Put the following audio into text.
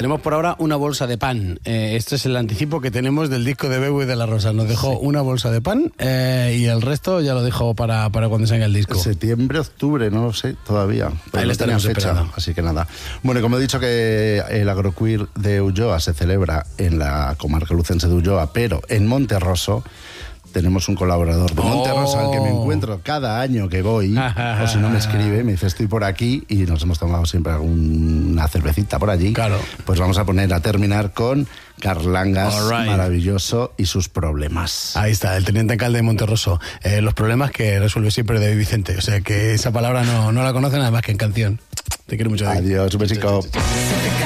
Tenemos por ahora una bolsa de pan. Este es el anticipo que tenemos del disco de Bebo y de la Rosa. Nos dejó una bolsa de pan y el resto ya lo dejó para cuando salga el disco. Septiembre, octubre, no lo sé todavía. Ahí le estaremos esperando. Así que nada. Bueno, como he dicho que el Agroqueer de Ulloa se celebra en la comarca lucense de Ulloa, pero en Monterroso tenemos un colaborador de Monterroso al que me encuentro cada año que voy, o si no me escribe, me dice estoy por aquí y nos hemos tomado siempre una cervecita por allí. Claro. Pues vamos a terminar con Carlangas, maravilloso, y sus problemas. Ahí está, el teniente alcalde de Monterroso. Los problemas que resuelve siempre David Vicente. O sea que esa palabra no la conocen nada más que en canción. Te quiero mucho, David. Adiós, un besico.